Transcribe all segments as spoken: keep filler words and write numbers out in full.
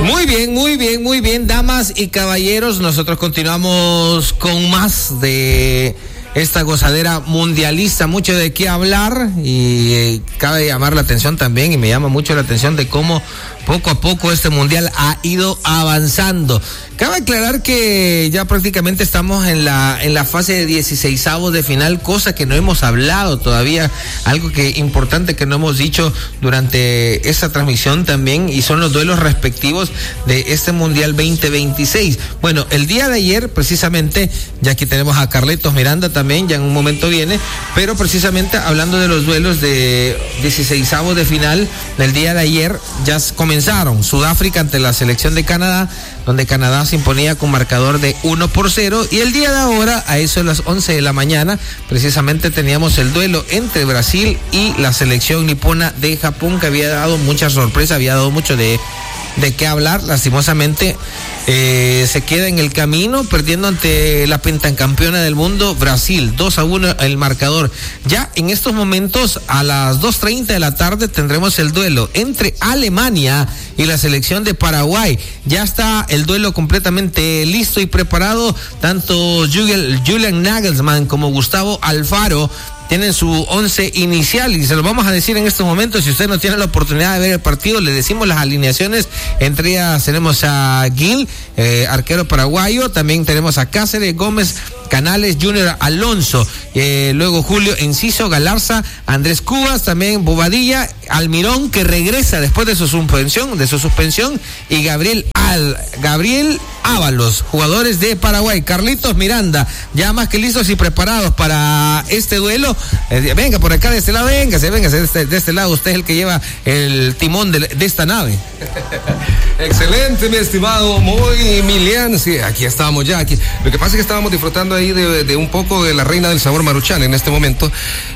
Muy bien, muy bien, muy bien, damas y caballeros, nosotros continuamos con más de esta gozadera mundialista, mucho de qué hablar y eh, cabe llamar la atención también, y me llama mucho la atención de cómo poco a poco este mundial ha ido avanzando. Cabe aclarar que ya prácticamente estamos en la en la fase de dieciseisavos de final, cosa que no hemos hablado todavía, algo que importante que no hemos dicho durante esta transmisión también, y son los duelos respectivos de este mundial veinte veintiséis. Bueno, el día de ayer precisamente, ya aquí tenemos a Carlitos Miranda también, ya en un momento viene, pero precisamente hablando de los duelos de dieciseisavos de final del día de ayer, ya comenzaron. Sudáfrica ante la selección de Canadá, donde Canadá se imponía con marcador de uno por cero, y el día de ahora, a eso de las once de la mañana, precisamente teníamos el duelo entre Brasil y la selección nipona de Japón, que había dado mucha sorpresa, había dado mucho de, de qué hablar. Lastimosamente eh, se queda en el camino, perdiendo ante la pentacampeona del mundo, Brasil, dos a uno el marcador. Ya en estos momentos, a las dos treinta de la tarde, tendremos el duelo entre Alemania y la selección de Paraguay. Ya está el duelo completamente listo y preparado. Tanto Julian Nagelsmann como Gustavo Alfaro tienen su once inicial, y se lo vamos a decir en estos momentos. Si usted no tiene la oportunidad de ver el partido, le decimos las alineaciones. Entre ellas tenemos a Gil, eh, arquero paraguayo. También tenemos a Cáceres, Gómez, Canales, Junior Alonso, eh, luego Julio Enciso, Galarza, Andrés Cubas, también Bobadilla, Almirón, que regresa después de su suspensión, de su suspensión, y Gabriel Al, Gabriel Ábalos, jugadores de Paraguay. Carlitos Miranda, ya más que listos y preparados para este duelo. Eh, venga por acá de este lado, venga, venga de este, de este lado, usted es el que lleva el timón de, de esta nave. Excelente, mi estimado, muy Milian. Sí, aquí estábamos ya. Aquí. Lo que pasa es que estábamos disfrutando ahí de, de un poco de la reina del sabor Maruchan en este momento,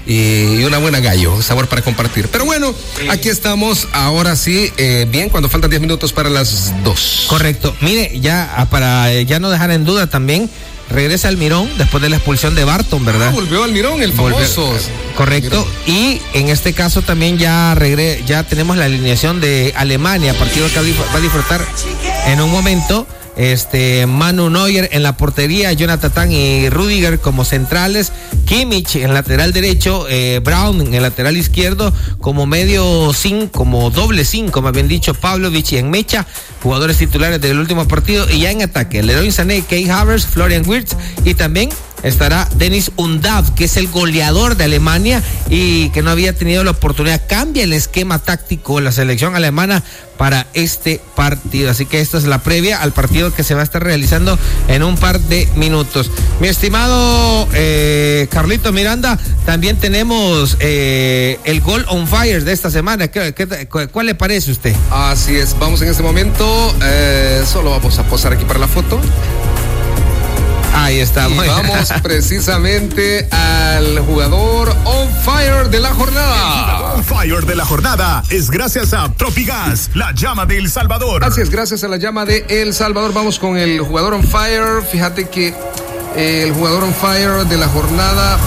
y, y una buena gallo, sabor para compartir. Pero bueno, sí, aquí estamos ahora sí, eh, bien, cuando faltan diez minutos para las dos. Correcto. Mire, ya para ya no dejar en duda también, regresa Almirón después de la expulsión de Barton, ¿verdad? Ah, volvió Almirón, el famoso. Volvió, correcto. Almirón. Y en este caso también ya regre, ya tenemos la alineación de Alemania, partido que va a disfrutar en un momento. Este Manu Neuer en la portería, Jonathan Tah y Rudiger como centrales, Kimmich en lateral derecho, eh, Brown en el lateral izquierdo, como medio cinco, como doble cinco, más bien dicho, Pavlovic y en mecha, jugadores titulares del último partido. Y ya en ataque, Leroy Sané, Kai Havertz, Florian Wirtz, y también estará Dennis Undav, que es el goleador de Alemania y que no había tenido la oportunidad. Cambia el esquema táctico de la selección alemana para este partido, así que esta es la previa al partido que se va a estar realizando en un par de minutos. Mi estimado eh, Carlito Miranda, también tenemos eh, el Goal on Fire de esta semana. ¿Qué, qué, ¿Cuál le parece a usted? Así es, vamos en este momento, eh, solo vamos a posar aquí para la foto. Ahí está. Y vamos precisamente al jugador on fire de la jornada. On fire de la jornada es gracias a Tropigas, la llama de El Salvador. Así es, gracias a la llama de El Salvador. Vamos con el jugador on fire. Fíjate que eh, el jugador on fire de la jornada